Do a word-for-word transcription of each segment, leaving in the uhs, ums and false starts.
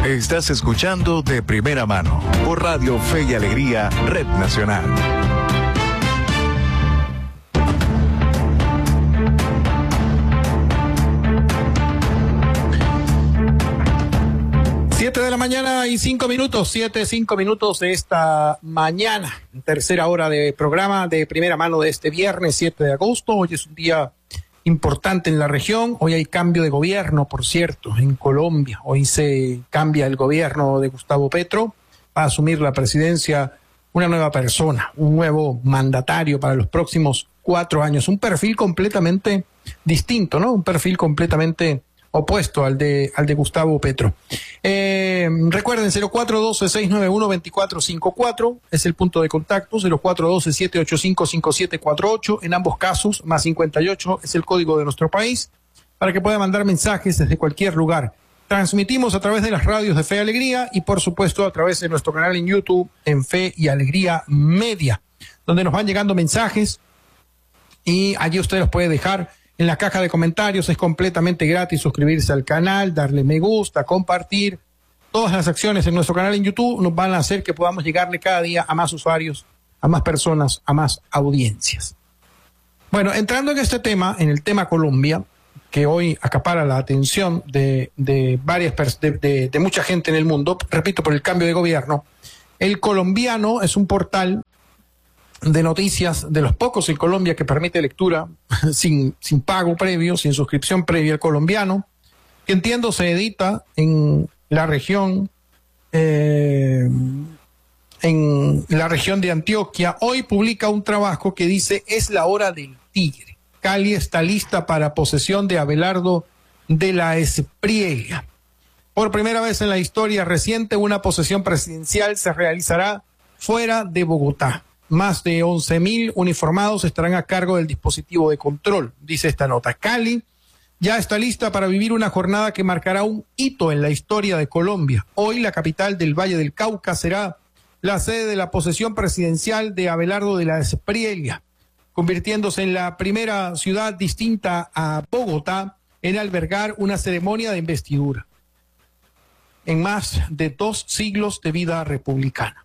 Estás escuchando De Primera Mano por Radio Fe y Alegría, Red Nacional. Siete de la mañana y cinco minutos, siete, cinco minutos de esta mañana, tercera hora de programa de Primera Mano de este viernes siete de agosto. Hoy es un día importante en la región. Hoy hay cambio de gobierno, por cierto, en Colombia. Hoy se cambia el gobierno de Gustavo Petro. Va a asumir la presidencia una nueva persona, un nuevo mandatario para los próximos cuatro años. Un perfil completamente distinto, ¿no? Un perfil completamente opuesto al de al de Gustavo Petro. Eh, recuerden, cero cuatro uno dos, seis nueve uno, dos cuatro cinco cuatro es el punto de contacto, cero cuatro uno dos, siete ocho cinco, cinco siete cuatro ocho, en ambos casos, más cincuenta y ocho es el código de nuestro país, para que pueda mandar mensajes desde cualquier lugar. Transmitimos a través de las radios de Fe y Alegría y por supuesto a través de nuestro canal en YouTube, en Fe y Alegría Media, donde nos van llegando mensajes y allí usted los puede dejar en la caja de comentarios. Es completamente gratis suscribirse al canal, darle me gusta, compartir. Todas las acciones en nuestro canal en YouTube nos van a hacer que podamos llegarle cada día a más usuarios, a más personas, a más audiencias. Bueno, entrando en este tema, en el tema Colombia, que hoy acapara la atención de, de varias de, de, de mucha gente en el mundo, repito, por el cambio de gobierno. El Colombiano es un portal de noticias, de los pocos en Colombia que permite lectura sin, sin pago previo, sin suscripción previa. El Colombiano, que entiendo se edita en la región, eh, en la región de Antioquia, hoy publica un trabajo que dice: es la hora del tigre. Cali está lista para posesión de Abelardo de la Espriella. Por primera vez en la historia reciente, una posesión presidencial se realizará fuera de Bogotá. Más de once mil uniformados estarán a cargo del dispositivo de control, dice esta nota. Cali ya está lista para vivir una jornada que marcará un hito en la historia de Colombia. Hoy la capital del Valle del Cauca será la sede de la posesión presidencial de Abelardo de la Espriella, convirtiéndose en la primera ciudad distinta a Bogotá en albergar una ceremonia de investidura en más de dos siglos de vida republicana.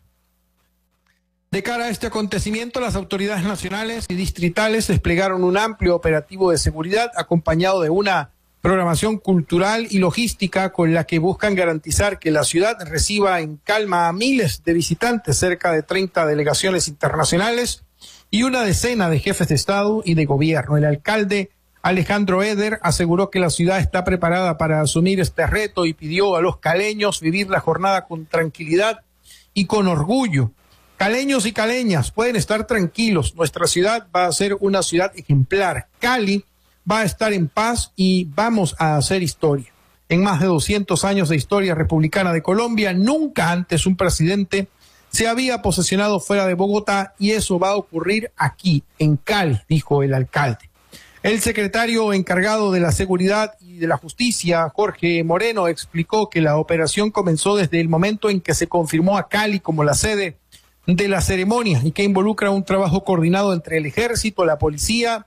De cara a este acontecimiento, las autoridades nacionales y distritales desplegaron un amplio operativo de seguridad acompañado de una programación cultural y logística con la que buscan garantizar que la ciudad reciba en calma a miles de visitantes, cerca de treinta delegaciones internacionales y una decena de jefes de Estado y de gobierno. El alcalde Alejandro Eder aseguró que la ciudad está preparada para asumir este reto y pidió a los caleños vivir la jornada con tranquilidad y con orgullo. Caleños y caleñas pueden estar tranquilos, nuestra ciudad va a ser una ciudad ejemplar. Cali va a estar en paz y vamos a hacer historia. En más de doscientos años de historia republicana de Colombia, nunca antes un presidente se había posesionado fuera de Bogotá y eso va a ocurrir aquí, en Cali, dijo el alcalde. El secretario encargado de la Seguridad y de la Justicia, Jorge Moreno, explicó que la operación comenzó desde el momento en que se confirmó a Cali como la sede de la ceremonia y que involucra un trabajo coordinado entre el ejército, la policía,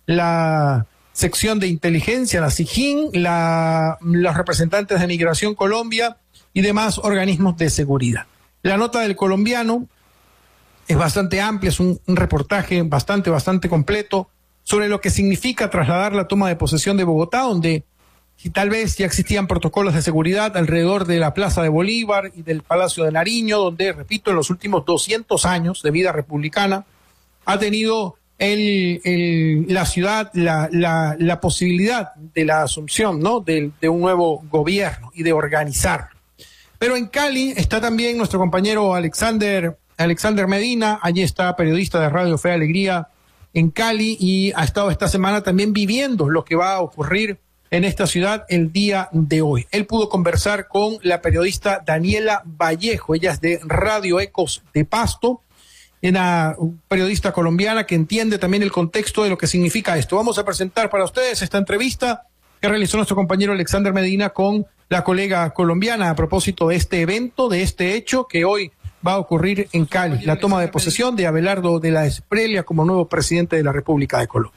la sección de inteligencia, la SIJIN, la, los representantes de Migración Colombia y demás organismos de seguridad. La nota del Colombiano es bastante amplia, es un, un reportaje bastante, bastante completo sobre lo que significa trasladar la toma de posesión de Bogotá, donde si tal vez ya existían protocolos de seguridad alrededor de la Plaza de Bolívar y del Palacio de Nariño, donde, repito, en los últimos doscientos años de vida republicana ha tenido el, el, la ciudad la, la, la posibilidad de la asunción, ¿no?, de, de un nuevo gobierno y de organizar. Pero en Cali está también nuestro compañero Alexander, Alexander Medina. Allí está, periodista de Radio Fe y Alegría en Cali, y ha estado esta semana también viviendo lo que va a ocurrir en esta ciudad el día de hoy. Él pudo conversar con la periodista Daniela Vallejo. Ella es de Radio Ecos de Pasto, una periodista colombiana que entiende también el contexto de lo que significa esto. Vamos a presentar para ustedes esta entrevista que realizó nuestro compañero Alexander Medina con la colega colombiana a propósito de este evento, de este hecho que hoy va a ocurrir en Cali, la toma de posesión de Abelardo de la Espriella como nuevo presidente de la República de Colombia.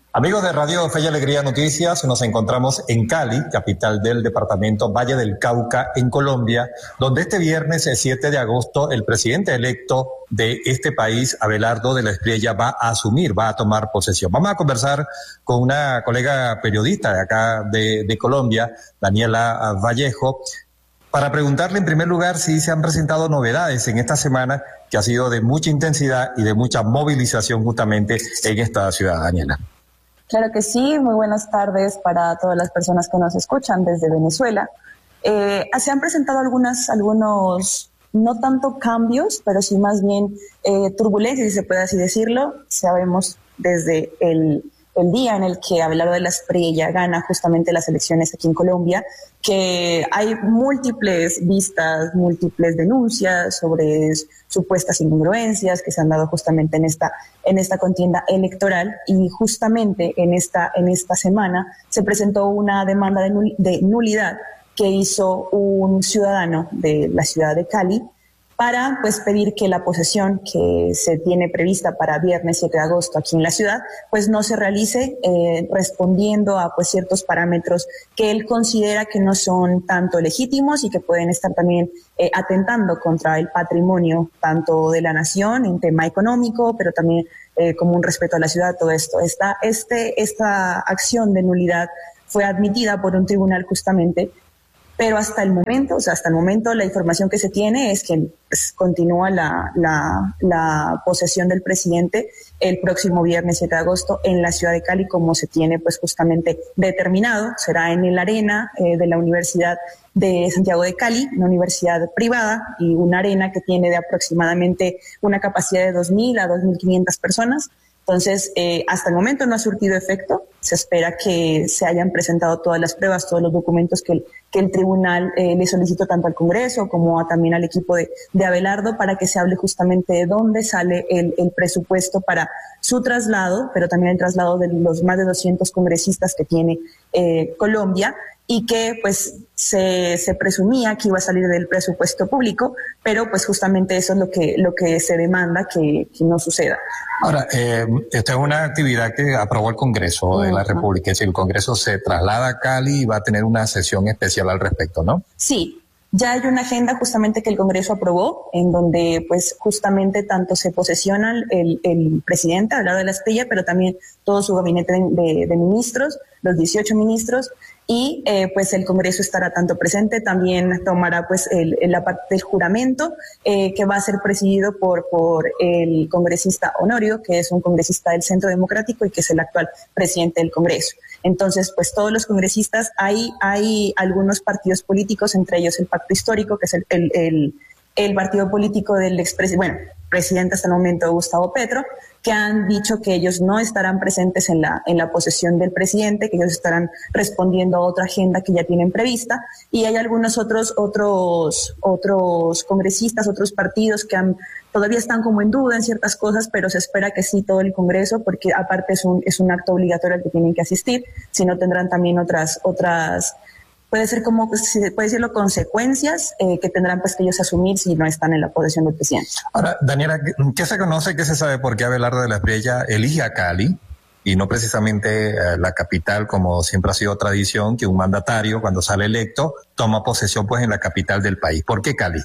Amigos de Radio Fe y Alegría Noticias, nos encontramos en Cali, capital del departamento Valle del Cauca, en Colombia, donde este viernes, el siete de agosto, el presidente electo de este país, Abelardo de la Espriella, va a asumir, va a tomar posesión. Vamos a conversar con una colega periodista de acá de, de Colombia, Daniela Vallejo, para preguntarle en primer lugar si se han presentado novedades en esta semana que ha sido de mucha intensidad y de mucha movilización justamente en esta ciudad, Daniela. Claro que sí, muy buenas tardes para todas las personas que nos escuchan desde Venezuela. Eh, se han presentado algunas, algunos, no tanto cambios, pero sí más bien eh, turbulencias, si se puede así decirlo. Sabemos desde el, el día en el que Abelardo de la Espriella gana justamente las elecciones aquí en Colombia, que hay múltiples vistas, múltiples denuncias sobre supuestas incongruencias que se han dado justamente en esta en esta contienda electoral, y justamente en esta en esta semana se presentó una demanda de, nul, de nulidad que hizo un ciudadano de la ciudad de Cali para pues pedir que la posesión que se tiene prevista para viernes siete de agosto aquí en la ciudad pues no se realice, eh, respondiendo a pues ciertos parámetros que él considera que no son tanto legítimos y que pueden estar también eh, atentando contra el patrimonio tanto de la nación en tema económico, pero también eh, como un respeto a la ciudad. Todo esto, esta, este, esta acción de nulidad fue admitida por un tribunal justamente. Pero hasta el momento, o sea, hasta el momento la información que se tiene es que pues, continúa la, la, la posesión del presidente el próximo viernes siete de agosto en la ciudad de Cali, como se tiene pues justamente determinado. Será en el arena eh, de la Universidad de Santiago de Cali, una universidad privada y una arena que tiene de aproximadamente una capacidad de dos mil a dos mil quinientas personas. Entonces, eh, hasta el momento no ha surtido efecto. Se espera que se hayan presentado todas las pruebas, todos los documentos que el, que el tribunal eh, le solicitó tanto al Congreso como a, también al equipo de, de Abelardo, para que se hable justamente de dónde sale el, el presupuesto para su traslado, pero también el traslado de los más de doscientos congresistas que tiene eh, Colombia, y que pues se, se presumía que iba a salir del presupuesto público, pero pues justamente eso es lo que, lo que se demanda que, que no suceda. Ahora, eh, esta es una actividad que aprobó el Congreso de la República, es decir, el Congreso se traslada a Cali y va a tener una sesión especial al respecto, ¿no? Sí. Ya hay una agenda justamente que el Congreso aprobó, en donde pues justamente tanto se posesiona el, el presidente, Abelardo de la Espriella, pero también todo su gabinete de, de, de ministros, los dieciocho ministros, y eh, pues el Congreso estará tanto presente, también tomará pues el, el, la parte del juramento, eh, que va a ser presidido por, por el congresista Honorio, que es un congresista del Centro Democrático y que es el actual presidente del Congreso. Entonces, pues todos los congresistas, hay, hay algunos partidos políticos, entre ellos el Pacto Histórico, que es el, el, el, el partido político del expresidente, bueno, presidente hasta el momento Gustavo Petro, que han dicho que ellos no estarán presentes en la, en la posesión del presidente, que ellos estarán respondiendo a otra agenda que ya tienen prevista, y hay algunos otros, otros, otros congresistas, otros partidos que han, todavía están como en duda en ciertas cosas, pero se espera que sí todo el Congreso, porque aparte es un, es un acto obligatorio al que tienen que asistir, si no tendrán también otras, otras, puede ser como, puede decirlo, consecuencias eh, que tendrán pues que ellos asumir si no están en la posesión del presidente. Ahora, Daniela, ¿qué se conoce, qué se sabe por qué Abelardo de la Espriella elige a Cali y no precisamente eh, la capital, como siempre ha sido tradición, que un mandatario cuando sale electo toma posesión pues en la capital del país? ¿Por qué Cali?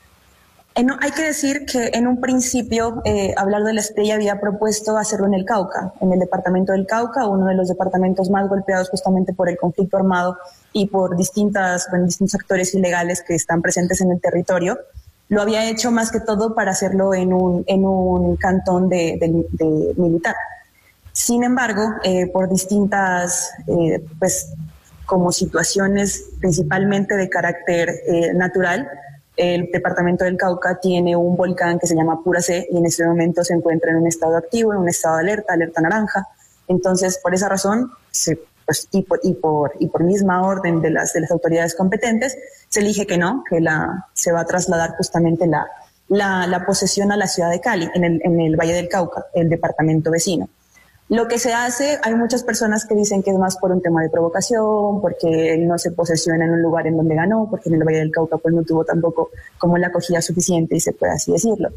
En, hay que decir que en un principio eh, Abelardo de la Espriella había propuesto hacerlo en el Cauca, en el departamento del Cauca, uno de los departamentos más golpeados justamente por el conflicto armado y por distintas, bueno, distintos actores ilegales que están presentes en el territorio. Lo había hecho más que todo para hacerlo en un, en un cantón de, de, de militar. Sin embargo, eh, por distintas, eh, pues, como situaciones principalmente de carácter eh, natural, el departamento del Cauca tiene un volcán que se llama Puracé y en este momento se encuentra en un estado activo, en un estado de alerta, alerta naranja. Entonces, por esa razón, se, pues, y, por, y, por, y por misma orden de las, de las autoridades competentes, se elige que no, que la, se va a trasladar justamente la, la, la posesión a la ciudad de Cali, en el, en el Valle del Cauca, el departamento vecino. Lo que se hace, hay muchas personas que dicen que es más por un tema de provocación, porque él no se posesiona en un lugar en donde ganó, porque en el Valle del Cauca pues no tuvo tampoco como la acogida suficiente, y se puede así decirlo.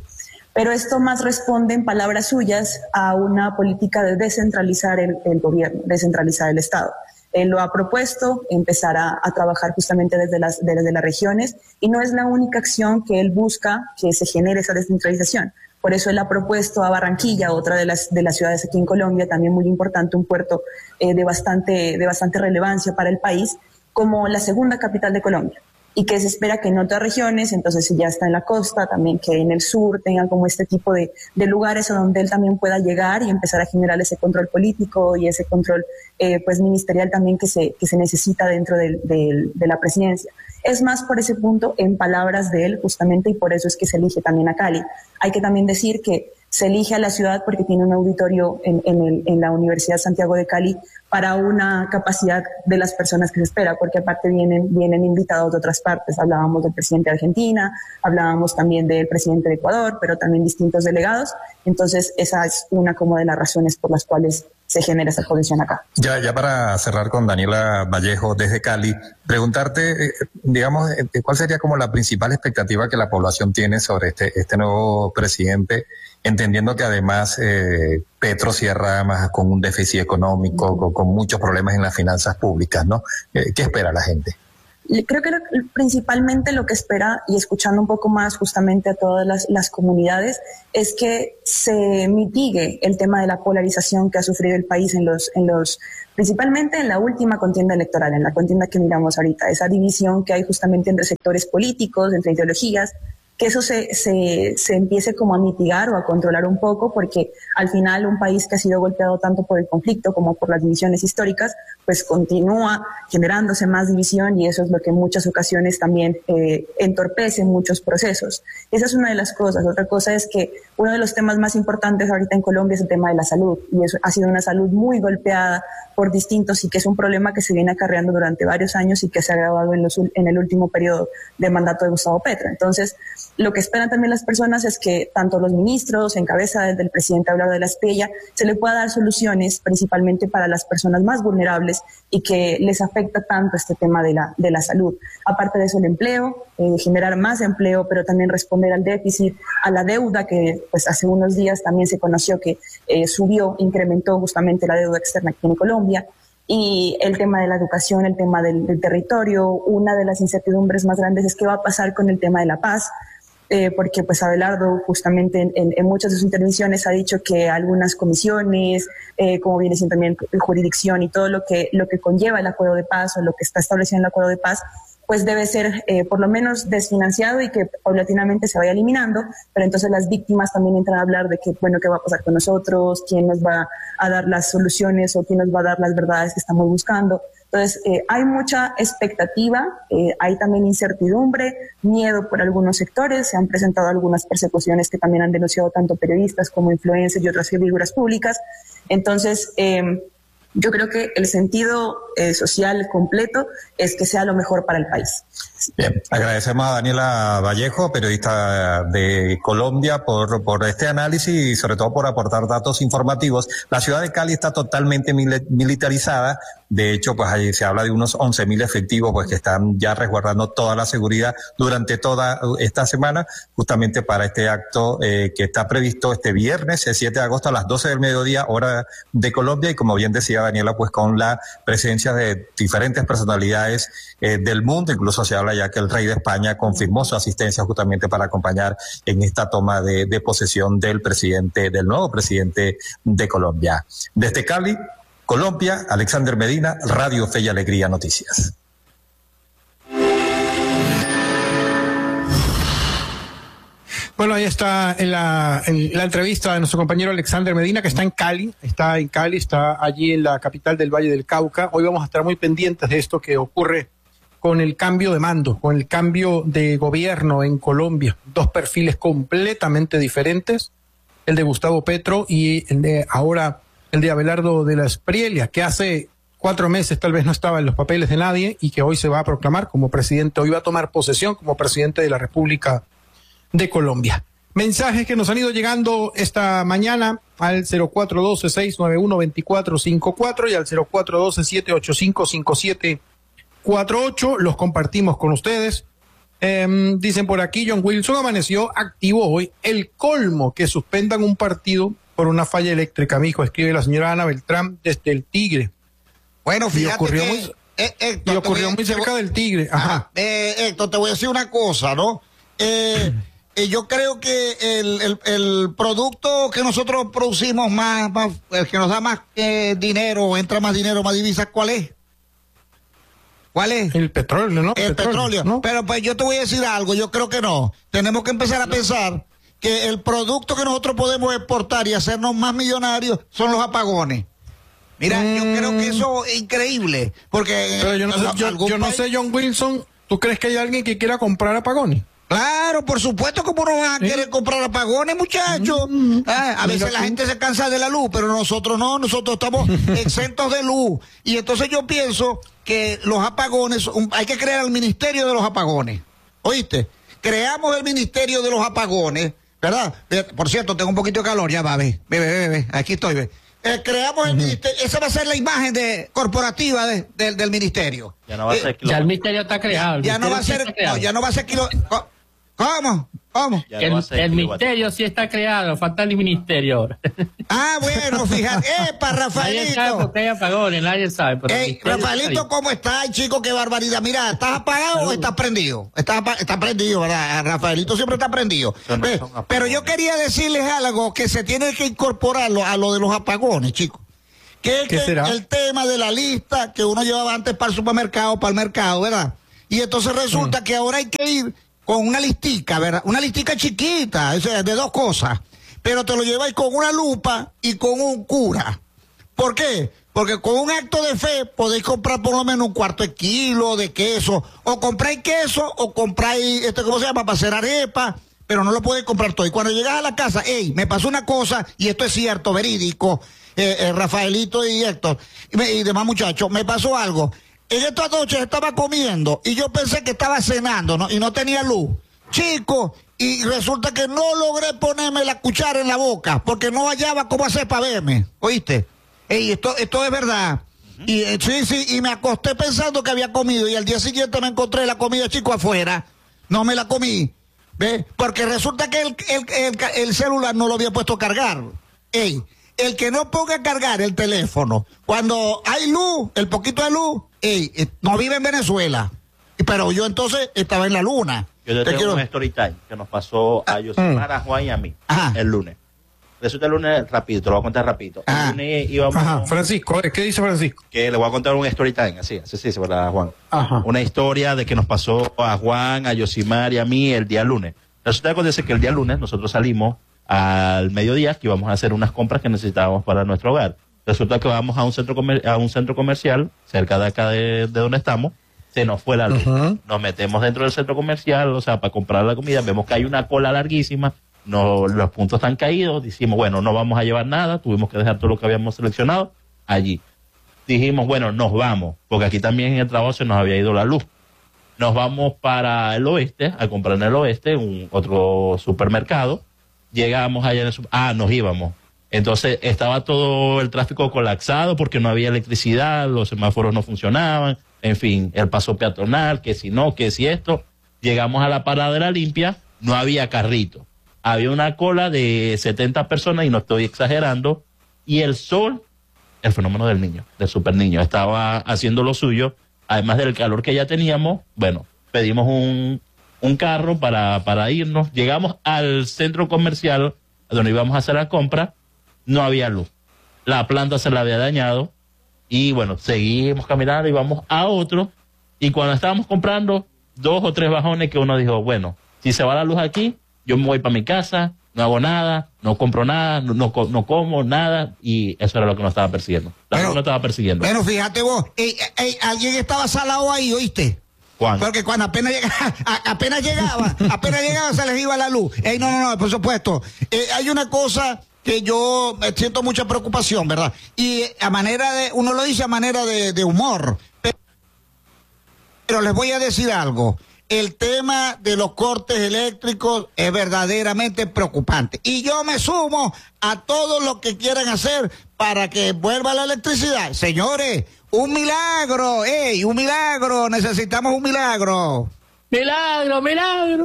Pero esto más responde, en palabras suyas, a una política de descentralizar el, el gobierno, descentralizar el Estado. Él lo ha propuesto, empezar a, a trabajar justamente desde las, desde las regiones, y no es la única acción que él busca que se genere esa descentralización. Por eso él ha propuesto a Barranquilla, otra de las, de las ciudades aquí en Colombia, también muy importante, un puerto eh, de, bastante, de bastante relevancia para el país, como la segunda capital de Colombia. Y que se espera que en otras regiones, entonces si ya está en la costa, también que en el sur tengan como este tipo de, de lugares a donde él también pueda llegar y empezar a generar ese control político y ese control eh, pues ministerial también que se, que se necesita dentro de, de, de la presidencia. Es más por ese punto, en palabras de él justamente, y por eso es que se elige también a Cali. Hay que también decir que se elige a la ciudad porque tiene un auditorio en, en, el, en la Universidad Santiago de Cali para una capacidad de las personas que se espera, porque aparte vienen, vienen invitados de otras partes. Hablábamos del presidente de Argentina, hablábamos también del presidente de Ecuador, pero también distintos delegados. Entonces, esa es una como de las razones por las cuales se genera esa posición acá. Ya, ya para cerrar con Daniela Vallejo desde Cali, preguntarte, eh, digamos, eh, ¿cuál sería como la principal expectativa que la población tiene sobre este, este nuevo presidente? Entendiendo que además eh, Petro cierra más con un déficit económico, con, con muchos problemas en las finanzas públicas, ¿no? Eh, ¿Qué espera la gente? Creo que lo, principalmente lo que espera, y escuchando un poco más justamente a todas las, las comunidades, es que se mitigue el tema de la polarización que ha sufrido el país en los, en los, principalmente en la última contienda electoral, en la contienda que miramos ahorita, esa división que hay justamente entre sectores políticos, entre ideologías, que eso se, se, se empiece como a mitigar o a controlar un poco, porque al final un país que ha sido golpeado tanto por el conflicto como por las divisiones históricas, pues continúa generándose más división, y eso es lo que en muchas ocasiones también eh, entorpece muchos procesos. Esa es una de las cosas. Otra cosa es que uno de los temas más importantes ahorita en Colombia es el tema de la salud, y eso ha sido una salud muy golpeada por distintos, y que es un problema que se viene acarreando durante varios años y que se ha agravado en, los, en el último periodo de mandato de Gustavo Petro. Entonces, lo que esperan también las personas es que tanto los ministros, en cabeza del presidente Abelardo de la Espriella, se le pueda dar soluciones principalmente para las personas más vulnerables y que les afecta tanto este tema de la, de la salud. Aparte de eso, el empleo, eh, generar más empleo, pero también responder al déficit, a la deuda que pues hace unos días también se conoció que eh, subió, incrementó justamente la deuda externa aquí en Colombia. Y el tema de la educación, el tema del, del territorio. Una de las incertidumbres más grandes es qué va a pasar con el tema de la paz. Eh, porque pues Abelardo justamente en, en, en muchas de sus intervenciones ha dicho que algunas comisiones, eh, como viene siendo también jurisdicción y todo lo que, lo que conlleva el acuerdo de paz o lo que está establecido en el acuerdo de paz, pues debe ser eh, por lo menos desfinanciado y que paulatinamente se vaya eliminando, pero entonces las víctimas también entran a hablar de que, bueno, qué va a pasar con nosotros, quién nos va a dar las soluciones o quién nos va a dar las verdades que estamos buscando. Entonces, eh, hay mucha expectativa, eh, hay también incertidumbre, miedo por algunos sectores, se han presentado algunas persecuciones que también han denunciado tanto periodistas como influencers y otras figuras públicas. Entonces, eh, yo creo que el sentido eh, social completo es que sea lo mejor para el país. Bien, agradecemos a Daniela Vallejo, periodista de Colombia, por, por este análisis y sobre todo por aportar datos informativos. La ciudad de Cali está totalmente mil, militarizada. De hecho, pues ahí se habla de unos once mil efectivos pues que están ya resguardando toda la seguridad durante toda esta semana, justamente para este acto eh, que está previsto este viernes, el siete de agosto a las doce del mediodía, hora de Colombia, y como bien decía Daniela, pues con la presencia de diferentes personalidades eh, del mundo. Incluso se habla ya que el rey de España confirmó su asistencia justamente para acompañar en esta toma de, de posesión del presidente, del nuevo presidente de Colombia. Desde Cali, Colombia, Alexander Medina, Radio Fe y Alegría Noticias. Bueno, ahí está en la, en la entrevista de nuestro compañero Alexander Medina, que está en Cali, está en Cali, está allí en la capital del Valle del Cauca. Hoy vamos a estar muy pendientes de esto que ocurre con el cambio de mando, con el cambio de gobierno en Colombia. Dos perfiles completamente diferentes, el de Gustavo Petro y el de ahora el de Abelardo de la Espriella, que hace cuatro meses tal vez no estaba en los papeles de nadie y que hoy se va a proclamar como presidente, hoy va a tomar posesión como presidente de la República de Colombia. Mensajes que nos han ido llegando esta mañana al cero cuatro uno dos, seis nueve uno, dos cuatro cinco cuatro y al cero cuatro uno dos, siete ocho cinco, cinco siete cuatro ocho. Los compartimos con ustedes. Eh, dicen por aquí, John Wilson amaneció activo hoy. El colmo que suspendan un partido por una falla eléctrica, mijo, escribe la señora Ana Beltrán desde el Tigre. Bueno, fíjate y ocurrió que, muy, eh, Héctor, y ocurrió voy, muy cerca voy, del Tigre. Ajá. Eh, Héctor, te voy a decir una cosa, ¿no? Eh, eh, yo creo que el, el, el producto que nosotros producimos más, más el que nos da más eh, dinero, entra más dinero, más divisas, ¿cuál es? ¿Cuál es? El petróleo, ¿no? El petróleo. petróleo. ¿No? Pero pues yo te voy a decir algo, yo creo que no. Tenemos que empezar a no. pensar que el producto que nosotros podemos exportar y hacernos más millonarios son los apagones. Mira, mm. yo creo que eso es increíble, porque... Pero yo no, sé, yo, yo no sé, John Wilson, ¿tú crees que hay alguien que quiera comprar apagones? Claro, por supuesto, ¿cómo no van a ¿Sí? querer comprar apagones, muchachos? Mm. Ah, a veces Mira, la gente se cansa de la luz, pero nosotros no, nosotros estamos exentos de luz. Y entonces yo pienso que los apagones, hay que crear el ministerio de los apagones. ¿Oíste? Creamos el ministerio de los apagones, ¿verdad? Por cierto, tengo un poquito de calor, ya va, ve, ve, ve, ve, aquí estoy, ve. Eh, creamos el uh-huh. ministerio, esa va a ser la imagen de corporativa de, de, del ministerio. Ya no va a ser eh, ya el ministerio está creado. Ya, ya no va a ser, no, ya no va a ser kilo. ¿Cómo? ¿Cómo? El, no el ministerio sí está creado, falta el ministerio ahora. Ah, bueno, fíjate. ¡Epa, Rafaelito! Nadie sabe por qué hay apagones, nadie sabe. Pero Ey, Rafaelito, ¿cómo estás, chico? ¡Qué barbaridad! Mira, ¿estás apagado o estás prendido? Estás, está prendido, ¿verdad? Rafaelito siempre está prendido. No pero yo quería decirles algo que se tiene que incorporar a lo de los apagones, chicos. Que es que será? El tema de la lista que uno llevaba antes para el supermercado, para el mercado, ¿verdad? Y entonces resulta mm. que ahora hay que ir con una listica, ¿verdad? Una listica chiquita, o sea, de dos cosas. Pero te lo lleváis con una lupa y con un cura. ¿Por qué? Porque con un acto de fe podéis comprar por lo menos un cuarto de kilo de queso. O compráis queso o compráis, este, ¿cómo se llama? Para hacer arepa. Pero no lo podéis comprar todo. Y cuando llegas a la casa, hey, me pasó una cosa, y esto es cierto, verídico, eh, eh, Rafaelito y Héctor, y, me, y demás muchachos, me pasó algo. En esta noche estaba comiendo y yo pensé que estaba cenando, ¿no? Y no tenía luz. Chico, y resulta que no logré ponerme la cuchara en la boca porque no hallaba cómo hacer para verme. ¿Oíste? Ey, esto, esto es verdad. Uh-huh. Y eh, sí, sí, y me acosté pensando que había comido y al día siguiente me encontré la comida, chico, afuera. No me la comí. ¿Ves? Porque resulta que el, el, el, el celular no lo había puesto a cargar. Ey, el que no ponga a cargar el teléfono, cuando hay luz, el poquito de luz, ey, no vive en Venezuela. Pero yo entonces estaba en la luna. Yo te tengo quiero... un story time que nos pasó a Yosimar, a Juan y a mí Ajá. el lunes. Resulta el lunes rápido, te lo voy a contar rápido. El Ajá. lunes íbamos... Ajá. Francisco, ¿qué dice Francisco? Que le voy a contar un story time, así, así se dice, ¿verdad, Juan? Ajá. Una historia de que nos pasó a Juan, a Yosimar y a mí el día lunes. Resulta que acontece que el día lunes nosotros salimos al mediodía que íbamos a hacer unas compras que necesitábamos para nuestro hogar. Resulta que vamos a un centro comer a un centro comercial cerca de acá de, de donde estamos. Se nos fue la luz. Uh-huh. Nos metemos dentro del centro comercial, o sea, para comprar la comida, vemos que hay una cola larguísima, no, los puntos están caídos, decimos, bueno, no vamos a llevar nada, tuvimos que dejar todo lo que habíamos seleccionado allí. Dijimos, bueno, nos vamos, porque aquí también en el trabajo se nos había ido la luz. Nos vamos para el oeste, a comprar en el oeste, un otro supermercado. Llegamos allá en el supermercado, ah, nos íbamos. Entonces estaba todo el tráfico colapsado porque no había electricidad, los semáforos no funcionaban, en fin, el paso peatonal, que si no, que si esto. Llegamos a la parada de la limpia, no había carrito. Había una cola de setenta personas, y no estoy exagerando, y el sol, el fenómeno del niño, del super niño, estaba haciendo lo suyo, además del calor que ya teníamos. Bueno, pedimos un, un carro para, para irnos, llegamos al centro comercial donde íbamos a hacer la compra, no había luz, la planta se la había dañado, y bueno, seguimos caminando y vamos a otro, y cuando estábamos comprando dos o tres bajones que uno dijo, bueno, si se va la luz aquí, yo me voy para mi casa, no hago nada, no compro nada, no, no, no como nada, y eso era lo que nos estaba persiguiendo. La bueno, luz nos estaba persiguiendo. Bueno, fíjate vos, ey, ey, alguien estaba salado ahí, ¿oíste? ¿Cuándo? Porque cuando apenas llegaba, apenas llegaba, apenas llegaba se les iba la luz. Ey, no, no, no, por supuesto. Eh, hay una cosa que yo siento mucha preocupación, ¿verdad? Y a manera de, uno lo dice a manera de, de humor, pero, pero les voy a decir algo. El tema de los cortes eléctricos es verdaderamente preocupante. Y yo me sumo a todos los que quieran hacer para que vuelva la electricidad. Señores, un milagro, ey, un milagro, necesitamos un milagro. Milagro, milagro.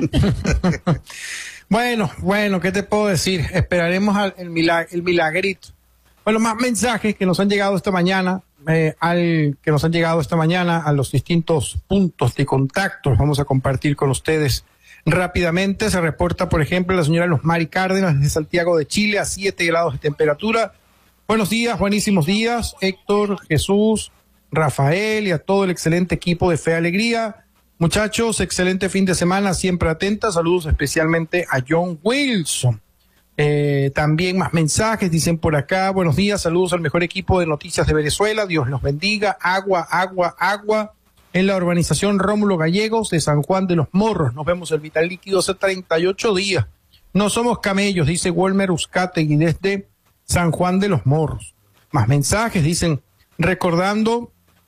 Bueno, bueno, ¿qué te puedo decir? Esperaremos al, el, milag, el milagrito. Bueno, más mensajes que nos han llegado esta mañana, eh, al que nos han llegado esta mañana a los distintos puntos de contacto. Los vamos a compartir con ustedes rápidamente. Se reporta, por ejemplo, la señora Luz Mari Cárdenas de Santiago de Chile a siete grados de temperatura. Buenos días, buenísimos días, Héctor, Jesús, Rafael y a todo el excelente equipo de Fe Alegría. Muchachos, excelente fin de semana, siempre atenta. Saludos especialmente a John Wilson. Eh, también más mensajes, dicen por acá. Buenos días, saludos al mejor equipo de noticias de Venezuela. Dios los bendiga. Agua, agua, agua. En la urbanización Rómulo Gallegos de San Juan de los Morros. Nos vemos el vital líquido hace treinta y ocho días. No somos camellos, dice Walmer Uzcategui desde San Juan de los Morros. Más mensajes, dicen, recordando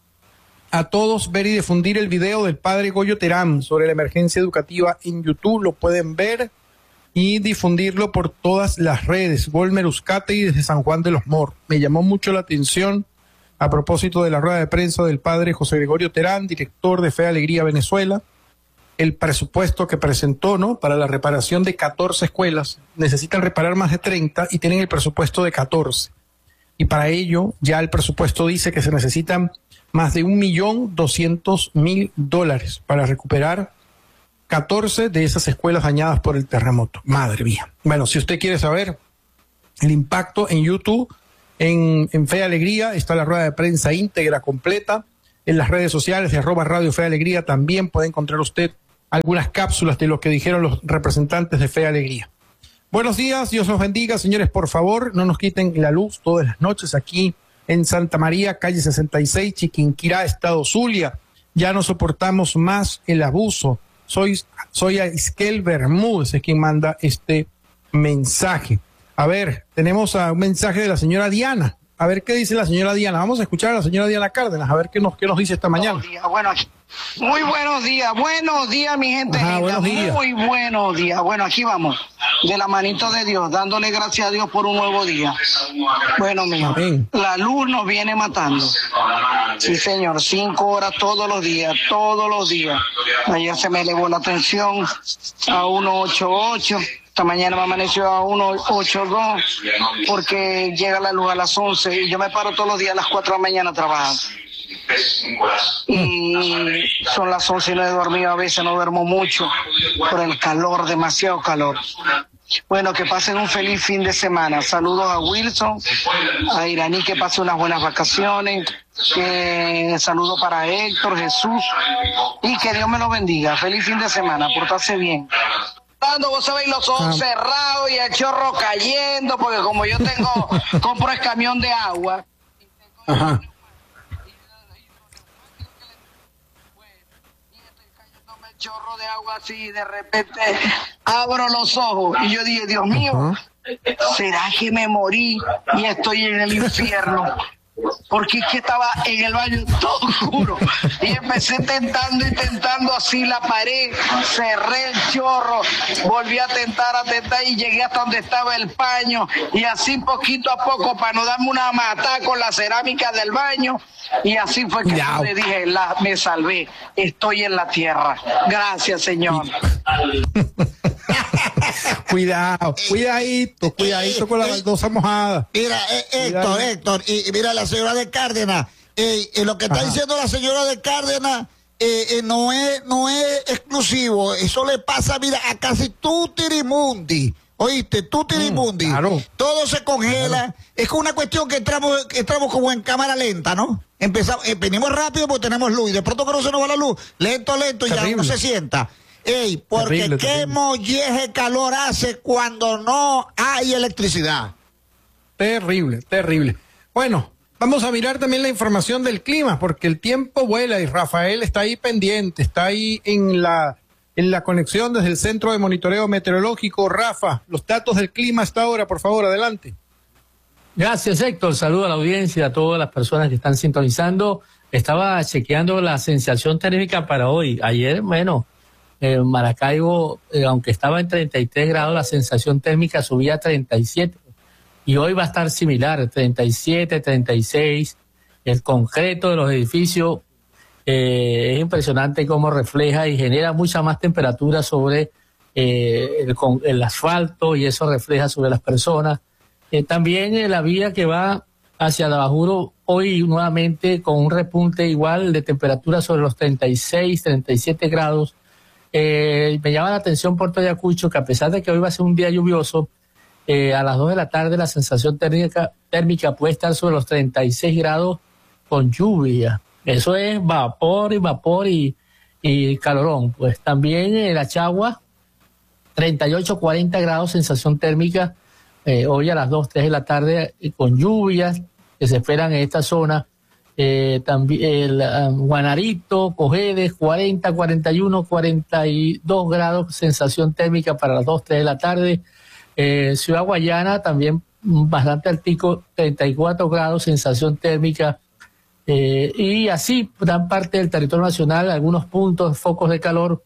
a todos ver y difundir el video del padre Goyo Terán sobre la emergencia educativa en YouTube. Lo pueden ver y difundirlo por todas las redes. Walmer Uzcategui desde San Juan de los Morros. Me llamó mucho la atención a propósito de la rueda de prensa del padre José Gregorio Terán, director de Fe Alegría Venezuela, el presupuesto que presentó, ¿no?, para la reparación de catorce escuelas. Necesitan reparar más de treinta y tienen el presupuesto de catorce. Y para ello ya el presupuesto dice que se necesitan más de un millón doscientos mil dólares para recuperar catorce de esas escuelas dañadas por el terremoto. Madre mía. Bueno, si usted quiere saber el impacto en YouTube, en, en Fe Alegría está la rueda de prensa íntegra, completa. En las redes sociales de arroba Radio Fe Alegría también puede encontrar usted algunas cápsulas de lo que dijeron los representantes de Fe Alegría. Buenos días, Dios los bendiga, señores, por favor, no nos quiten la luz todas las noches aquí en Santa María, calle sesenta y seis, Chiquinquirá, Estado Zulia. Ya no soportamos más el abuso. Soy, soy a Isquel Bermúdez, es quien manda este mensaje. A ver, tenemos a un mensaje de la señora Diana. A ver qué dice la señora Diana. Vamos a escuchar a la señora Diana Cárdenas, a ver qué nos, qué nos dice esta mañana. Bueno, muy buenos días, buenos días, mi gente. Ajá, buenos días. Muy buenos días. Bueno, aquí vamos, de la manito de Dios, dándole gracias a Dios por un nuevo día. Bueno, mijo, la luz nos viene matando. Sí, señor, cinco horas todos los días, todos los días. Ayer se me elevó la tensión a ciento ochenta y ocho. Esta mañana me amaneció a ciento ochenta y dos porque llega la luz a las once y yo me paro todos los días a las cuatro de la mañana a trabajar. Y son las once y no he dormido, a veces no duermo mucho por el calor, demasiado calor. Bueno, que pasen un feliz fin de semana. Saludos a Wilson, a Iraní, que pase unas buenas vacaciones. Que saludo para Héctor, Jesús, y que Dios me lo bendiga. Feliz fin de semana, portarse bien. Vos sabéis, los ojos ah. cerrados y el chorro cayendo, porque como yo tengo, compro el camión de agua. Ajá. Chorro de agua así, de repente abro los ojos y yo dije, Dios mío, uh-huh. ¿será que me morí y estoy en el infierno? Porque es que estaba en el baño todo oscuro y empecé tentando y tentando así la pared, cerré el chorro, volví a tentar, a tentar y llegué hasta donde estaba el paño y así poquito a poco para no darme una matada con la cerámica del baño y así fue que yo le dije, la, me salvé, estoy en la tierra. Gracias, Señor. Cuidado, cuidadito, cuidadito con la baldosa mojada. Mira, eh, Héctor, Héctor, y, y mira la señora de Cárdenas, eh, eh, lo que está Ajá. diciendo la señora de Cárdenas eh, eh, no es no es exclusivo, eso le pasa, mira, a casi tutirimundi. Oíste, tutirimundi. Mm, claro. Todo se congela. Claro. Es una cuestión que entramos, que entramos como en cámara lenta, ¿no? Empezamos, eh, venimos rápido porque tenemos luz y de pronto que no se nos va la luz, lento, lento, y Terrible. ya uno se sienta. Ey, porque terrible, qué terrible. molleje calor hace cuando no hay electricidad. Terrible, terrible. Bueno, vamos a mirar también la información del clima, porque el tiempo vuela y Rafael está ahí pendiente, está ahí en la, en la conexión desde el Centro de Monitoreo Meteorológico. Rafa, los datos del clima hasta ahora, por favor, adelante. Gracias, Héctor. Saludo a la audiencia, a todas las personas que están sintonizando. Estaba chequeando la sensación térmica para hoy. Ayer, bueno... En Maracaibo, eh, aunque estaba en treinta y tres grados, la sensación térmica subía a treinta y siete. Y hoy va a estar similar, treinta y siete, treinta y seis. El concreto de los edificios Eh, es impresionante cómo refleja y genera mucha más temperatura sobre eh, el, con, el asfalto, y eso refleja sobre las personas. Eh, también eh, la vía que va hacia Lavajuro hoy nuevamente con un repunte igual de temperatura sobre los treinta y seis, treinta y siete grados. Eh, me llama la atención Puerto Ayacucho, que a pesar de que hoy va a ser un día lluvioso, eh, a las dos de la tarde la sensación térmica, térmica puede estar sobre los treinta y seis grados con lluvia. Eso es vapor y vapor y, y calorón. Pues también en la Chagua, treinta y ocho, cuarenta grados sensación térmica, eh, hoy a las dos, tres de la tarde, eh, con lluvias que se esperan en esta zona. Eh, también el um, Guanarito, Cojedes, cuarenta, cuarenta y uno, cuarenta y dos grados sensación térmica para las dos, tres de la tarde. Eh, Ciudad Guayana también bastante altico, treinta y cuatro grados sensación térmica. Eh, y así gran parte del territorio nacional, algunos puntos, focos de calor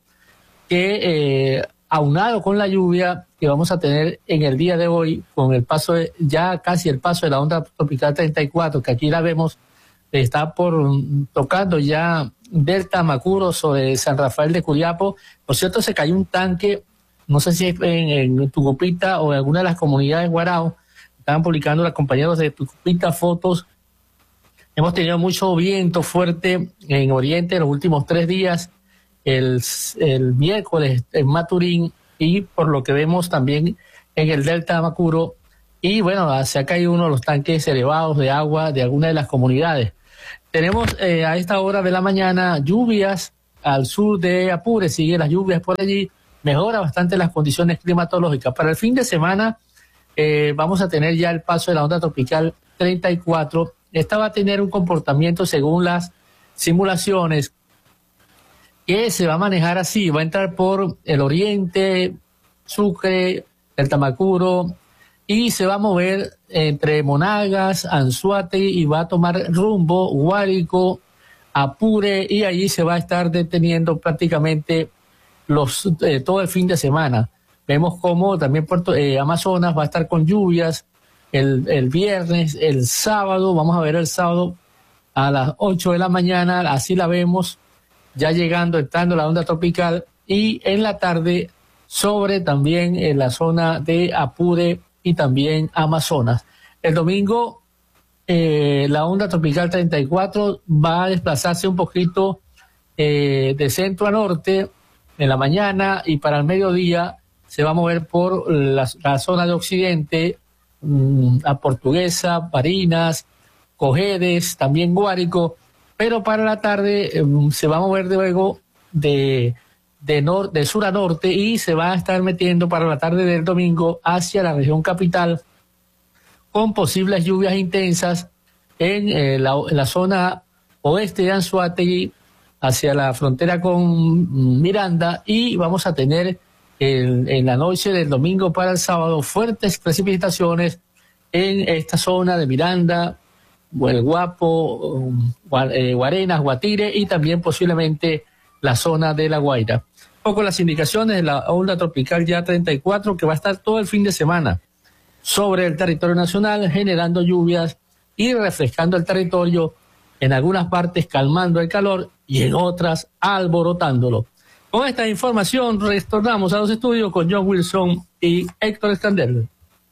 que eh, aunado con la lluvia que vamos a tener en el día de hoy, con el paso de, ya casi el paso de la onda tropical treinta y cuatro, que aquí la vemos, está por tocando ya Delta Macuro sobre San Rafael de Curiapo. Por cierto, se cayó un tanque, no sé si es en, en Tucupita o en alguna de las comunidades de Guarao, estaban publicando los compañeros de Tucupita fotos. Hemos tenido mucho viento fuerte en Oriente en los últimos tres días, el, el miércoles en Maturín, y por lo que vemos también en el Delta Macuro. Y bueno, se ha caído uno de los tanques elevados de agua de alguna de las comunidades. Tenemos eh, a esta hora de la mañana lluvias al sur de Apure, siguen las lluvias por allí, mejora bastante las condiciones climatológicas. Para el fin de semana eh, vamos a tener ya el paso de la onda tropical treinta y cuatro. Esta va a tener un comportamiento según las simulaciones que se va a manejar así, va a entrar por el oriente, Sucre, el Tamacuro, y se va a mover entre Monagas, Anzoátegui, y va a tomar rumbo Guárico, Apure, y allí se va a estar deteniendo prácticamente los eh, todo el fin de semana. Vemos cómo también Puerto eh, Amazonas va a estar con lluvias el, el viernes, el sábado, vamos a ver el sábado a las ocho de la mañana, así la vemos, ya llegando, entrando la onda tropical, y en la tarde sobre también en la zona de Apure y también Amazonas. El domingo eh, la onda tropical treinta y cuatro va a desplazarse un poquito eh, de centro a norte en la mañana, y para el mediodía se va a mover por la, la zona de occidente, mmm, a Portuguesa, Barinas, Cojedes, también Guárico, pero para la tarde eh, se va a mover de luego de De, nor de sur a norte, y se va a estar metiendo para la tarde del domingo hacia la región capital, con posibles lluvias intensas en, eh, la, en la zona oeste de Anzoátegui, hacia la frontera con Miranda, y vamos a tener el, en la noche del domingo para el sábado fuertes precipitaciones en esta zona de Miranda, El Guapo, eh, Guarenas, Guatire, y también posiblemente la zona de La Guaira. Un poco las indicaciones de la onda tropical ya treinta y cuatro, que va a estar todo el fin de semana sobre el territorio nacional, generando lluvias y refrescando el territorio, en algunas partes calmando el calor y en otras alborotándolo. Con esta información retornamos a los estudios con John Wilson y Héctor Escandel.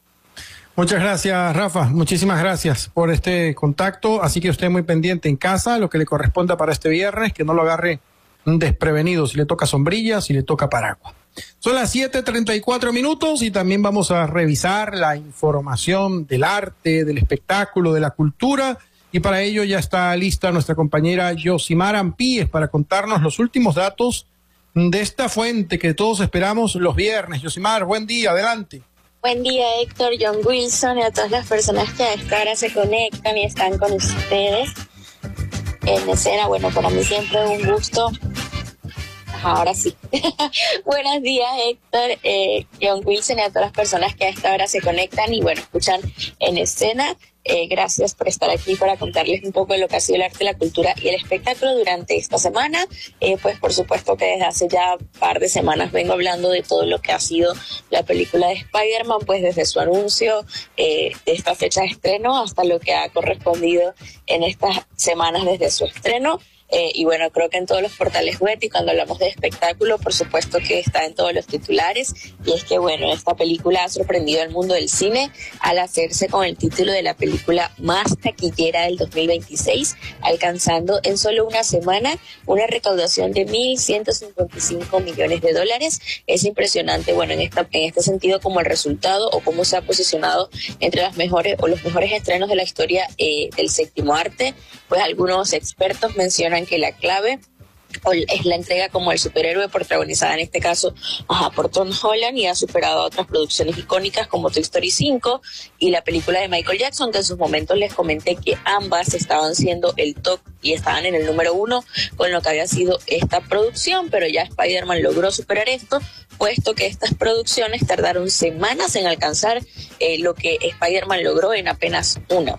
Muchas gracias, Rafa. Muchísimas gracias por este contacto. Así que usted muy pendiente en casa, lo que le corresponda para este viernes, que no lo agarre desprevenido, si le toca sombrilla, si le toca paraguas. Son las siete treinta y cuatro minutos, y también vamos a revisar la información del arte, del espectáculo, de la cultura, y para ello ya está lista nuestra compañera Yosimar Ampíes para contarnos los últimos datos de esta fuente que todos esperamos los viernes. Yosimar, buen día, adelante. Buen día, Héctor, John Wilson, y a todas las personas que a esta hora se conectan y están con ustedes en escena. Bueno, para mí siempre es un gusto. Ahora sí. Buenos días, Héctor, eh, John Wilson, y a todas las personas que a esta hora se conectan y, bueno, escuchan en escena. Eh, gracias por estar aquí para contarles un poco de lo que ha sido el arte, la cultura y el espectáculo durante esta semana. Eh, pues por supuesto que desde hace ya un par de semanas vengo hablando de todo lo que ha sido la película de Spider-Man, pues desde su anuncio, eh, de esta fecha de estreno hasta lo que ha correspondido en estas semanas desde su estreno. Eh, y bueno, creo que en todos los portales web, y cuando hablamos de espectáculo, por supuesto que está en todos los titulares. Y es que bueno, esta película ha sorprendido al mundo del cine al hacerse con el título de la película más taquillera del dos mil veintiséis, alcanzando en solo una semana una recaudación de mil ciento cincuenta y cinco millones de dólares. Es impresionante, bueno, en, esta, en este sentido, como el resultado o cómo se ha posicionado entre las mejores o los mejores estrenos de la historia eh, del séptimo arte. Pues algunos expertos mencionan que la clave es la entrega como el superhéroe, protagonizada en este caso ajá, por Tom Holland, y ha superado a otras producciones icónicas como Toy Story cinco y la película de Michael Jackson, que en sus momentos les comenté que ambas estaban siendo el top y estaban en el número uno con lo que había sido esta producción, pero ya Spider-Man logró superar esto, puesto que estas producciones tardaron semanas en alcanzar eh, lo que Spider-Man logró en apenas una.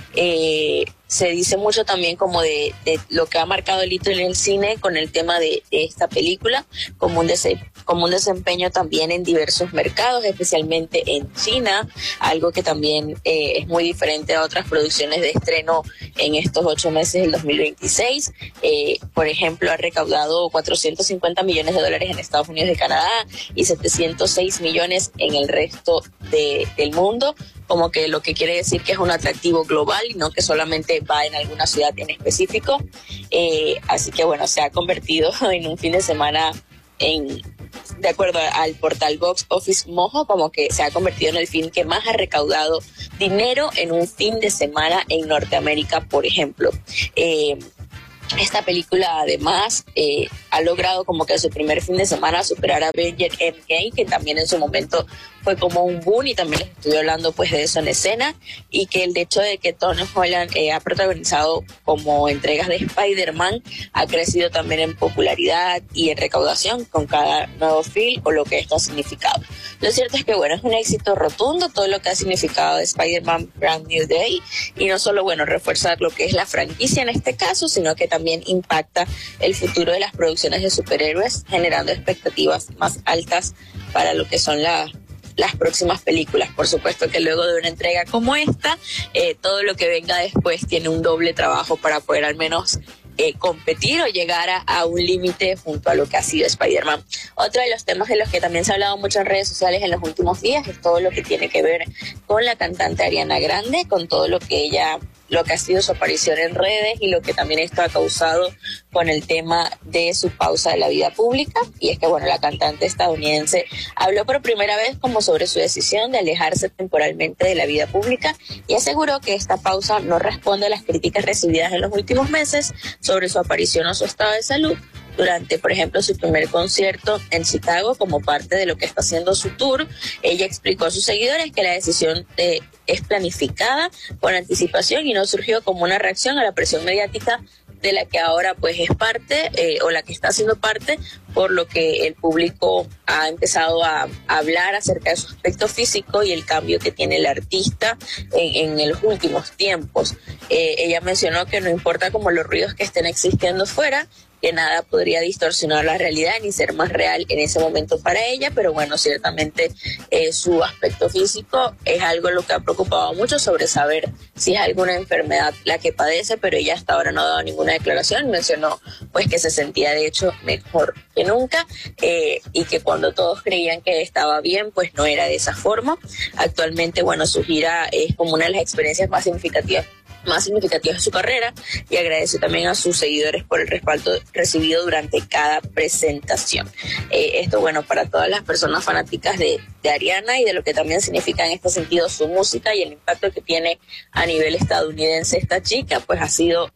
Eh, se dice mucho también como de, de lo que ha marcado el hito en el cine con el tema de, de esta película, como un, dese, como un desempeño también en diversos mercados, especialmente en China, algo que también eh, es muy diferente a otras producciones de estreno en estos ocho meses del dos mil veintiséis. Eh, por ejemplo, ha recaudado cuatrocientos cincuenta millones de dólares en Estados Unidos y Canadá y setecientos seis millones en el resto de, del mundo, como que lo que quiere decir que es un atractivo global y no que solamente va en alguna ciudad en específico. Eh, así que bueno, se ha convertido en un fin de semana, en de acuerdo al portal Box Office Mojo, como que se ha convertido en el film que más ha recaudado dinero en un fin de semana en Norteamérica, por ejemplo. Eh, Esta película además eh, ha logrado como que su primer fin de semana superar a Avengers Endgame, que también en su momento fue como un boom, y también les estuve hablando pues de eso en escena, y que el hecho de que Tom Holland eh, ha protagonizado como entregas de Spider-Man ha crecido también en popularidad y en recaudación con cada nuevo film o lo que esto ha significado. Lo cierto es que bueno, es un éxito rotundo todo lo que ha significado de Spider-Man Brand New Day, y no solo bueno reforzar lo que es la franquicia en este caso, sino que también impacta el futuro de las producciones de superhéroes, generando expectativas más altas para lo que son las las próximas películas. Por supuesto que luego de una entrega como esta, eh, todo lo que venga después tiene un doble trabajo para poder al menos eh, competir o llegar a, a un límite junto a lo que ha sido Spider-Man. Otro de los temas de los que también se ha hablado mucho en redes sociales en los últimos días es todo lo que tiene que ver con la cantante Ariana Grande, con todo lo que ella lo que ha sido su aparición en redes y lo que también esto ha causado con el tema de su pausa de la vida pública. Y es que bueno, la cantante estadounidense habló por primera vez como sobre su decisión de alejarse temporalmente de la vida pública, y aseguró que esta pausa no responde a las críticas recibidas en los últimos meses sobre su aparición o su estado de salud durante, por ejemplo, su primer concierto en Chicago como parte de lo que está haciendo su tour. Ella explicó a sus seguidores que la decisión de, es planificada con anticipación y no surgió como una reacción a la presión mediática de la que ahora pues es parte eh, o la que está siendo parte, por lo que el público ha empezado a, a hablar acerca de su aspecto físico y el cambio que tiene el artista en, en los últimos tiempos. Eh, ella mencionó que no importa como los ruidos que estén existiendo fuera, que nada podría distorsionar la realidad ni ser más real en ese momento para ella, pero bueno, ciertamente eh, su aspecto físico es algo lo que ha preocupado mucho, sobre saber si es alguna enfermedad la que padece, pero ella hasta ahora no ha dado ninguna declaración. Mencionó pues que se sentía de hecho mejor que nunca eh, y que cuando todos creían que estaba bien, pues no era de esa forma. Actualmente, bueno, su gira es como una de las experiencias más significativas más significativas de su carrera, y agradeció también a sus seguidores por el respaldo recibido durante cada presentación. Eh, esto, bueno, para todas las personas fanáticas de, de Ariana y de lo que también significa en este sentido su música y el impacto que tiene a nivel estadounidense esta chica, pues ha sido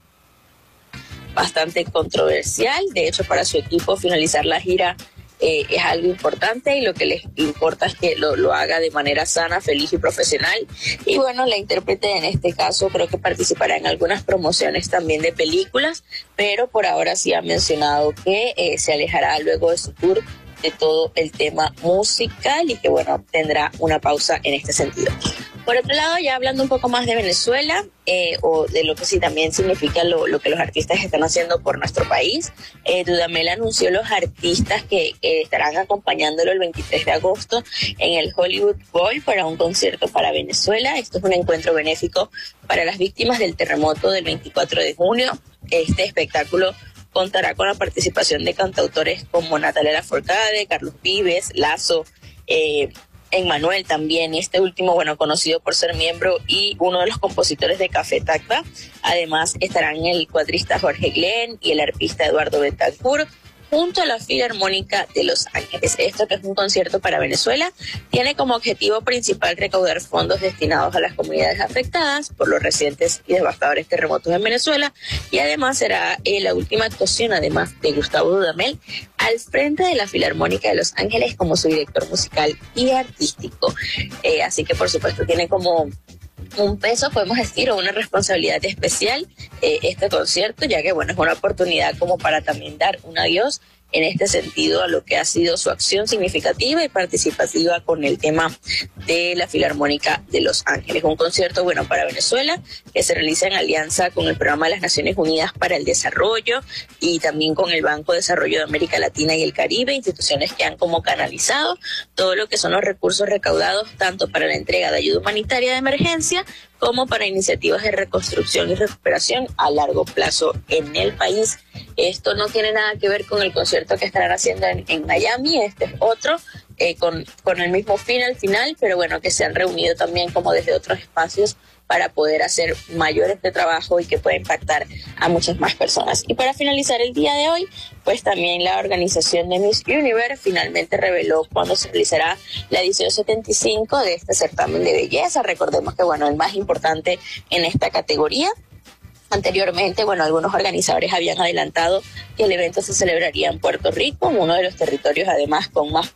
bastante controversial. De hecho, para su equipo finalizar la gira Eh, es algo importante, y lo que les importa es que lo, lo haga de manera sana, feliz y profesional. Y bueno, la intérprete en este caso creo que participará en algunas promociones también de películas, pero por ahora sí ha mencionado que eh, se alejará luego de su tour de todo el tema musical, y que bueno, tendrá una pausa en este sentido. Por otro lado, ya hablando un poco más de Venezuela, eh, o de lo que sí también significa lo, lo que los artistas están haciendo por nuestro país, eh, Dudamel anunció los artistas que, que estarán acompañándolo el veintitrés de agosto en el Hollywood Bowl para un concierto para Venezuela. Esto es un encuentro benéfico para las víctimas del terremoto del veinticuatro de junio. Este espectáculo contará con la participación de cantautores como Natalia Lafourcade, Carlos Vives, Lazo, eh, Emmanuel también, y este último, bueno, conocido por ser miembro y uno de los compositores de Café Tacuba. Además estarán el cuatrista Jorge Glenn y el arpista Eduardo Betancourt, junto a la Filarmónica de Los Ángeles. Esto, que es un concierto para Venezuela, tiene como objetivo principal recaudar fondos destinados a las comunidades afectadas por los recientes y devastadores terremotos en Venezuela, y además será eh, la última actuación, además de Gustavo Dudamel, al frente de la Filarmónica de Los Ángeles como su director musical y artístico. Eh, así que, por supuesto, tiene como un peso, podemos decir, o una responsabilidad especial eh, este concierto, ya que, bueno, es una oportunidad como para también dar un adiós en este sentido a lo que ha sido su acción significativa y participativa con el tema de la Filarmónica de Los Ángeles. Un concierto, bueno, para Venezuela, que se realiza en alianza con el Programa de las Naciones Unidas para el Desarrollo y también con el Banco de Desarrollo de América Latina y el Caribe, instituciones que han como canalizado todo lo que son los recursos recaudados tanto para la entrega de ayuda humanitaria de emergencia como para iniciativas de reconstrucción y recuperación a largo plazo en el país. Esto no tiene nada que ver con el concierto que estarán haciendo en, en Miami, este es otro, eh, con, con el mismo fin al final, pero bueno, que se han reunido también como desde otros espacios para poder hacer mayor este trabajo y que pueda impactar a muchas más personas. Y para finalizar el día de hoy, pues también la organización de Miss Universe finalmente reveló cuándo se realizará la edición setenta y cinco de este certamen de belleza. Recordemos que, bueno, el más importante en esta categoría. Anteriormente, bueno, algunos organizadores habían adelantado que el evento se celebraría en Puerto Rico, uno de los territorios además con más